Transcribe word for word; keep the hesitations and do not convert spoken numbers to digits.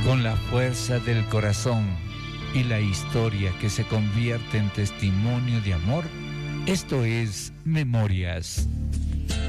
Con la fuerza del corazón y la historia que se convierte en testimonio de amor, esto es Memorias.